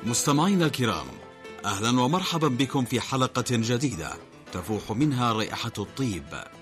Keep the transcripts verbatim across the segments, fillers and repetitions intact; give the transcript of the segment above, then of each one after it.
مستمعينا الكرام، أهلا ومرحبا بكم في حلقة جديدة تفوح منها رائحة الطيب.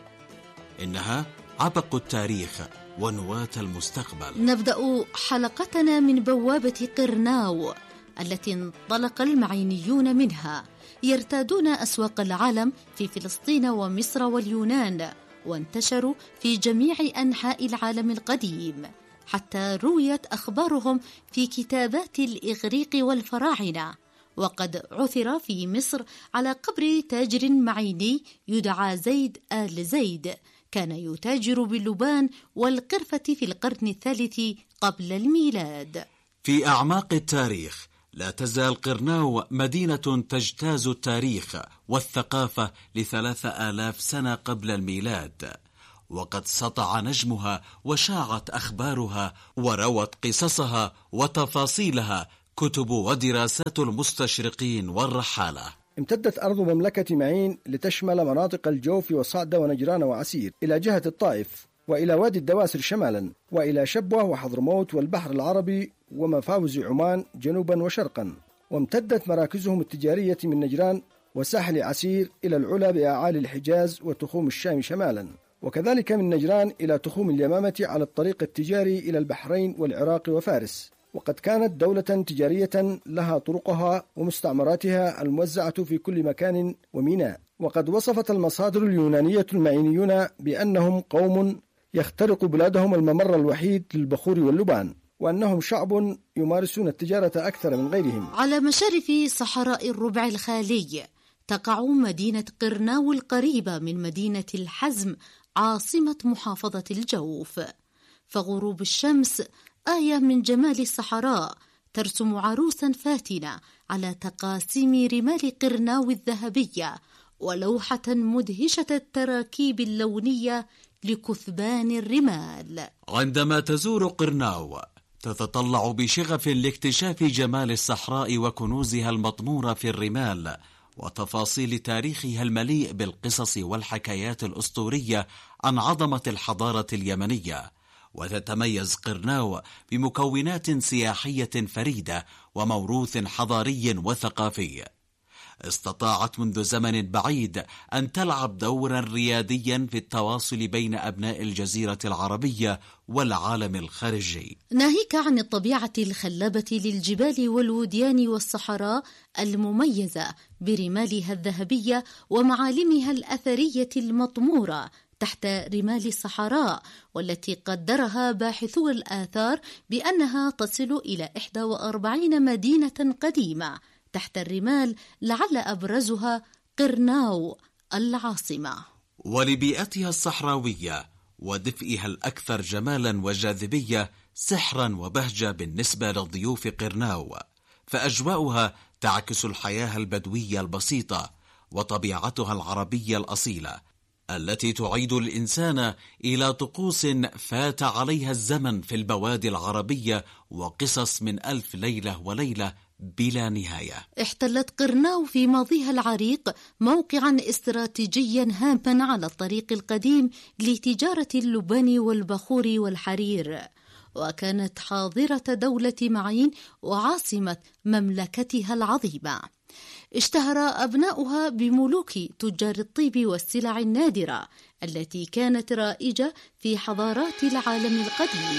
إنها عبق التاريخ ونواة المستقبل. نبدأ حلقتنا من بوابة قرناو التي انطلق المعينيون منها يرتادون أسواق العالم في فلسطين ومصر واليونان، وانتشروا في جميع أنحاء العالم القديم، حتى رويت أخبارهم في كتابات الإغريق والفراعنة. وقد عثر في مصر على قبر تاجر معيني يدعى زيد آل زيد، كان يتاجر باللبان والقرفة في القرن الثالث قبل الميلاد. في أعماق التاريخ لا تزال قرناو مدينة تجتاز التاريخ والثقافة لثلاث آلاف سنة قبل الميلاد، وقد سطع نجمها وشاعت أخبارها وروت قصصها وتفاصيلها كتب ودراسات المستشرقين والرحالة. امتدت أرض مملكة معين لتشمل مناطق الجوف وصعدة ونجران وعسير إلى جهة الطائف، وإلى وادي الدواسر شمالا، وإلى شبوة وحضرموت والبحر العربي ومفاوز عمان جنوبا وشرقا. وامتدت مراكزهم التجارية من نجران وساحل عسير إلى العلا بأعالي الحجاز وتخوم الشام شمالا، وكذلك من نجران إلى تخوم اليمامة على الطريق التجاري إلى البحرين والعراق وفارس. وقد كانت دولة تجارية لها طرقها ومستعمراتها الموزعة في كل مكان وميناء. وقد وصفت المصادر اليونانية المعينيون بأنهم قوم يخترق بلادهم الممر الوحيد للبخور واللبان، وأنهم شعب يمارسون التجارة أكثر من غيرهم. على مشارف صحراء الربع الخالي تقع مدينة قرناو القريبة من مدينة الحزم عاصمة محافظة الجوف، فغروب الشمس آية من جمال الصحراء ترسم عروسا فاتنة على تقاسيم رمال قرناو الذهبية، ولوحة مدهشة التراكيب اللونية لكثبان الرمال. عندما تزور قرناو تتطلع بشغف لاكتشاف جمال الصحراء وكنوزها المطمورة في الرمال وتفاصيل تاريخها المليء بالقصص والحكايات الأسطورية عن عظمة الحضارة اليمنية. وتتميز قرناو بمكونات سياحية فريدة وموروث حضاري وثقافي. استطاعت منذ زمن بعيد أن تلعب دورا رياديا في التواصل بين أبناء الجزيرة العربية والعالم الخارجي. ناهيك عن الطبيعة الخلابة للجبال والوديان والصحراء المميزة برمالها الذهبية ومعالمها الأثرية المطمورة تحت رمال الصحراء، والتي قدرها باحثو الآثار بأنها تصل إلى إحدى وأربعين مدينة قديمة تحت الرمال، لعل أبرزها قرناو العاصمة. ولبيئتها الصحراوية ودفئها الأكثر جمالا وجاذبية سحرا وبهجة بالنسبة لضيوف قرناو، فأجواؤها تعكس الحياة البدوية البسيطة وطبيعتها العربية الأصيلة التي تعيد الإنسان إلى طقوس فات عليها الزمن في البوادي العربية وقصص من ألف ليلة وليلة بلا نهاية. احتلت قرناو في ماضيها العريق موقعا استراتيجيا هاما على الطريق القديم لتجارة اللبان والبخور والحرير، وكانت حاضرة دولة معين وعاصمة مملكتها العظيمة. اشتهر أبناؤها بملوك تجار الطيب والسلع النادرة التي كانت رائجة في حضارات العالم القديم.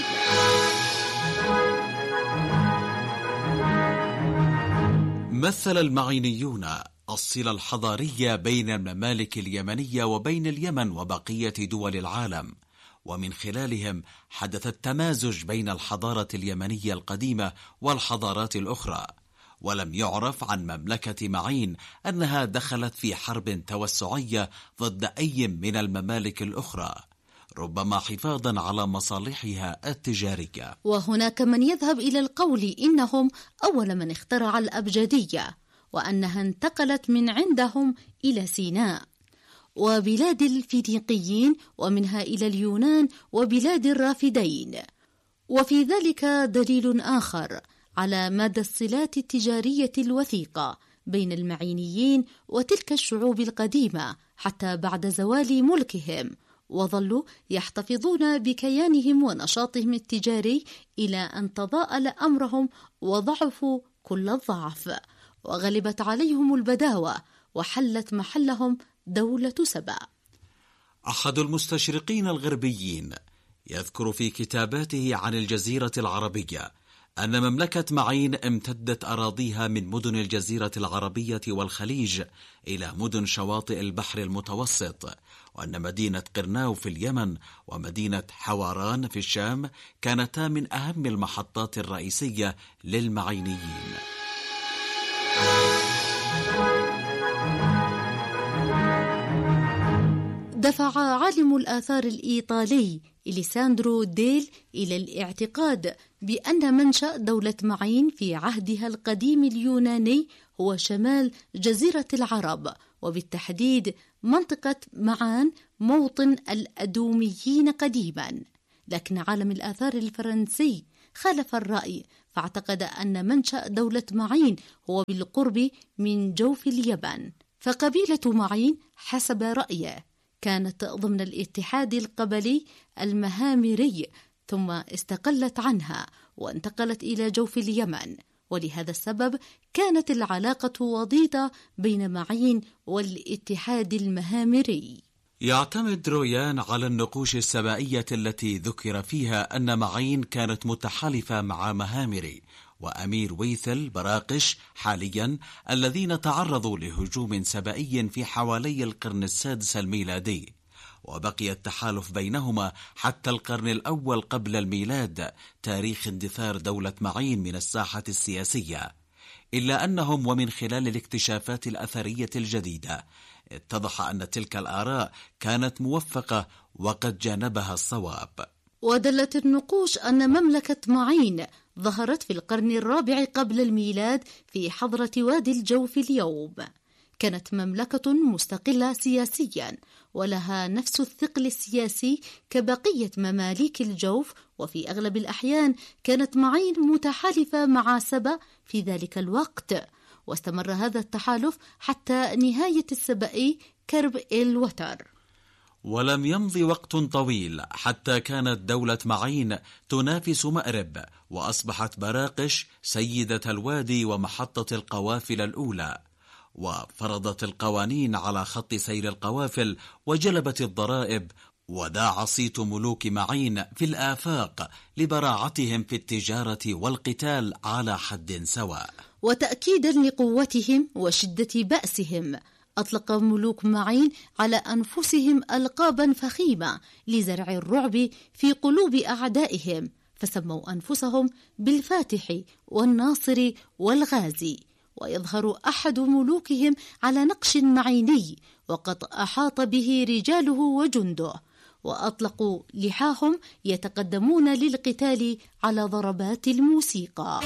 مثل المعينيون الصلة الحضارية بين الممالك اليمنية وبين اليمن وبقية دول العالم، ومن خلالهم حدث التمازج بين الحضارة اليمنية القديمة والحضارات الأخرى. ولم يعرف عن مملكة معين أنها دخلت في حرب توسعية ضد أي من الممالك الأخرى، ربما حفاظا على مصالحها التجارية. وهناك من يذهب إلى القول إنهم أول من اخترع الأبجدية، وأنها انتقلت من عندهم إلى سيناء وبلاد الفينيقيين، ومنها إلى اليونان وبلاد الرافدين. وفي ذلك دليل آخر على مدى الصلات التجارية الوثيقة بين المعينيين وتلك الشعوب القديمة حتى بعد زوال ملكهم، وظلوا يحتفظون بكيانهم ونشاطهم التجاري إلى أن تضاءل أمرهم وضعفوا كل الضعف، وغلبت عليهم البداوة وحلت محلهم دولة سبأ. أحد المستشرقين الغربيين يذكر في كتاباته عن الجزيرة العربية أن مملكة معين امتدت أراضيها من مدن الجزيرة العربية والخليج إلى مدن شواطئ البحر المتوسط، وأن مدينة قرناو في اليمن ومدينة حواران في الشام كانتا من أهم المحطات الرئيسية للمعينيين. دفع عالم الآثار الإيطالي إليساندرو ديل إلى الاعتقاد بأن منشأ دولة معين في عهدها القديم اليوناني هو شمال جزيرة العرب، وبالتحديد منطقة معان موطن الأدوميين قديما. لكن عالم الآثار الفرنسي خالف الرأي، فاعتقد أن منشأ دولة معين هو بالقرب من جوف اليمن، فقبيلة معين حسب رأيه كانت ضمن الاتحاد القبلي المهامري، ثم استقلت عنها وانتقلت إلى جوف اليمن، ولهذا السبب كانت العلاقة وطيدة بين معين والاتحاد المهامري. يعتمد رويان على النقوش السبائية التي ذكر فيها أن معين كانت متحالفة مع مهامري وأمير ويثل براقش حاليا، الذين تعرضوا لهجوم سبائي في حوالي القرن السادس الميلادي، وبقي التحالف بينهما حتى القرن الأول قبل الميلاد، تاريخ اندثار دولة معين من الساحة السياسية، إلا أنهم ومن خلال الاكتشافات الأثرية الجديدة اتضح أن تلك الآراء كانت موفقة وقد جانبها الصواب. ودلت النقوش أن مملكة معين ظهرت في القرن الرابع قبل الميلاد في حضرة وادي الجوف اليوم. كانت مملكة مستقلة سياسيا ولها نفس الثقل السياسي كبقية مماليك الجوف، وفي أغلب الأحيان كانت معين متحالفة مع سبأ في ذلك الوقت، واستمر هذا التحالف حتى نهاية السبئي كرب الوتر. ولم يمضي وقت طويل حتى كانت دولة معين تنافس مأرب، وأصبحت براقش سيدة الوادي ومحطة القوافل الأولى، وفرضت القوانين على خط سير القوافل وجلبت الضرائب، وداع صيت ملوك معين في الآفاق لبراعتهم في التجارة والقتال على حد سواء. وتأكيدا لقوتهم وشدة بأسهم، أطلق ملوك معين على أنفسهم ألقابا فخيمة لزرع الرعب في قلوب أعدائهم، فسموا أنفسهم بالفاتح والناصر والغازي. ويظهر أحد ملوكهم على نقش معيني وقد أحاط به رجاله وجنده، وأطلقوا لحاهم يتقدمون للقتال على ضربات الموسيقى.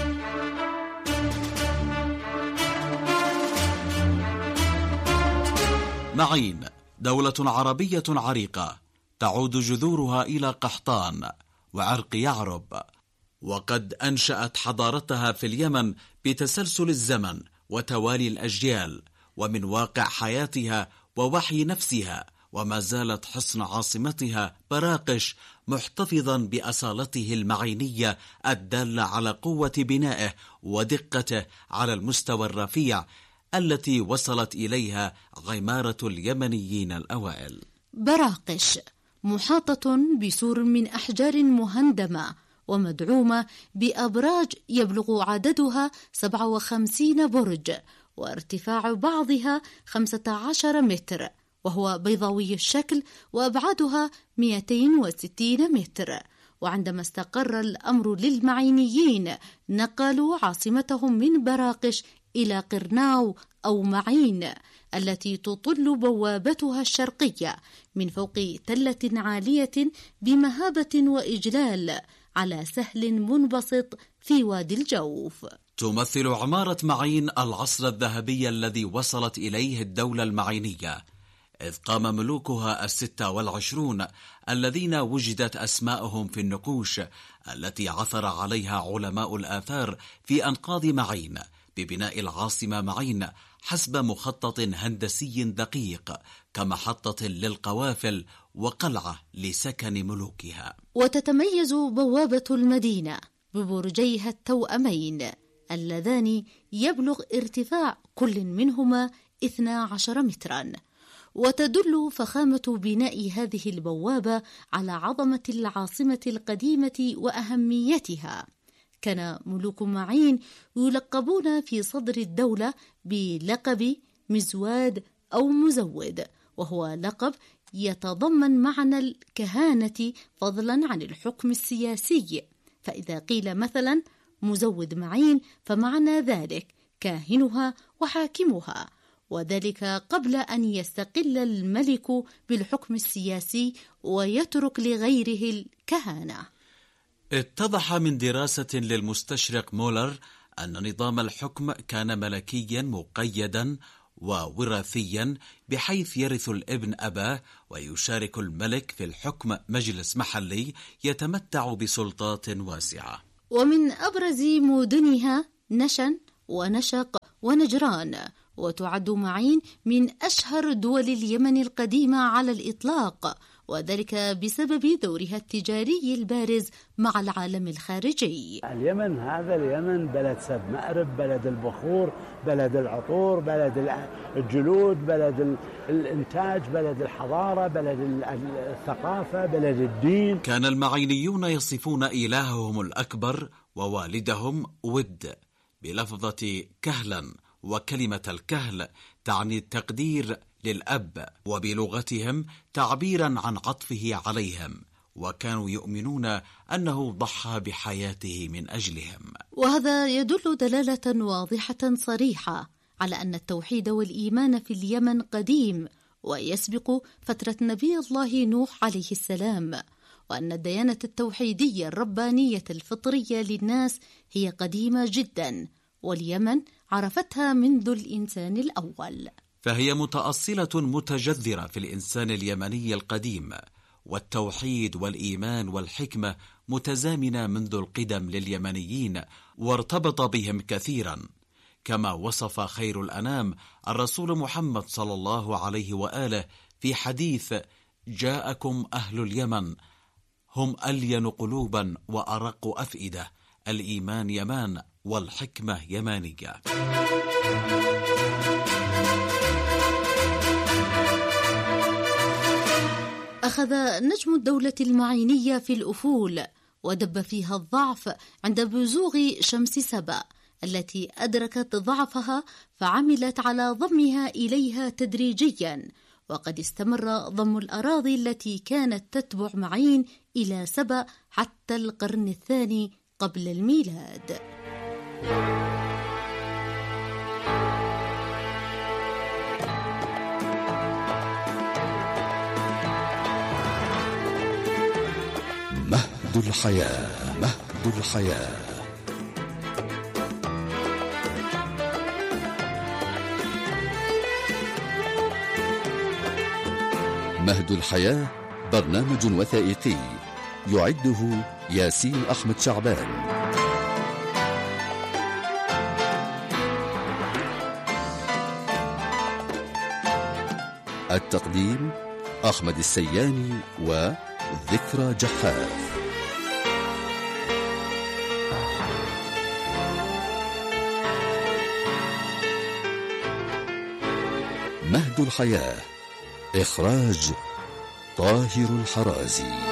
معين دولة عربية عريقة تعود جذورها إلى قحطان وعرق يعرب، وقد أنشأت حضارتها في اليمن بتسلسل الزمن وتوالي الأجيال ومن واقع حياتها ووحي نفسها، وما زالت حصن عاصمتها براقش محتفظا بأصالته المعينية الدالة على قوة بنائه ودقته على المستوى الرفيع التي وصلت إليها عمارة اليمنيين الأوائل. براقش محاطة بسور من أحجار مهندمة ومدعومة بأبراج يبلغ عددها سبعة وخمسين برج، وارتفاع بعضها خمسة عشر متر، وهو بيضاوي الشكل، وأبعادها مئتين وستين متر. وعندما استقر الأمر للمعينيين نقلوا عاصمتهم من براقش إلى قرناو أو معين، التي تطل بوابتها الشرقية من فوق تلة عالية بمهابة وإجلال على سهل منبسط في وادي الجوف. تمثل عمارة معين العصر الذهبي الذي وصلت إليه الدولة المعينية، إذ قام ملوكها الستة والعشرون الذين وجدت أسماءهم في النقوش التي عثر عليها علماء الآثار في أنقاض معين ببناء العاصمة معين حسب مخطط هندسي دقيق كمحطة للقوافل وقلعة لسكن ملوكها. وتتميز بوابة المدينة ببرجيها التوأمين اللذان يبلغ ارتفاع كل منهما اثني عشر مترا. وتدل فخامة بناء هذه البوابة على عظمة العاصمة القديمة وأهميتها. كان ملوك معين يلقبون في صدر الدولة بلقب مزواد أو مزود، وهو لقب يتضمن معنى الكهانة فضلا عن الحكم السياسي. فإذا قيل مثلا مزود معين فمعنى ذلك كاهنها وحاكمها، وذلك قبل أن يستقل الملك بالحكم السياسي ويترك لغيره الكهانة. اتضح من دراسة للمستشرق مولر أن نظام الحكم كان ملكيا مقيدا ووراثيا، بحيث يرث الابن أباه ويشارك الملك في الحكم مجلس محلي يتمتع بسلطات واسعة. ومن أبرز مدنها نشن ونشق ونجران، وتعد معين من أشهر دول اليمن القديمة على الإطلاق، وذلك بسبب دورها التجاري البارز مع العالم الخارجي. اليمن هذا اليمن بلد سد مأرب، بلد البخور، بلد العطور، بلد الجلود، بلد الإنتاج، بلد الحضارة، بلد الثقافة، بلد الدين. كان المعينيون يصفون إلههم الأكبر ووالدهم ود بلفظة كهلا، وكلمة الكهل تعني التقدير للأب، وبلغتهم تعبيرا عن عطفه عليهم، وكانوا يؤمنون أنه ضحى بحياته من أجلهم. وهذا يدل دلالة واضحة صريحة على أن التوحيد والإيمان في اليمن قديم ويسبق فترة نبي الله نوح عليه السلام، وأن الديانة التوحيدية الربانية الفطرية للناس هي قديمة جدا، واليمن عرفتها منذ الإنسان الأول، فهي متأصلة متجذرة في الإنسان اليمني القديم، والتوحيد والإيمان والحكمة متزامنة منذ القدم لليمنيين، وارتبط بهم كثيرا، كما وصف خير الأنام الرسول محمد صلى الله عليه وآله في حديث: جاءكم أهل اليمن هم ألين قلوبا وأرق أفئدة، الإيمان يمان والحكمة يمانية. أخذ نجم الدولة المعينية في الأفول، ودب فيها الضعف عند بزوغ شمس سبأ التي أدركت ضعفها فعملت على ضمها إليها تدريجيا، وقد استمر ضم الأراضي التي كانت تتبع معين إلى سبأ حتى القرن الثاني قبل الميلاد. مهد الحياة، مهد الحياة. مهد الحياة برنامج وثائقي يعده ياسين أحمد شعبان. التقديم أحمد السياني وذكرى جحاف. مهد الحياة، إخراج طاهر الحرازي.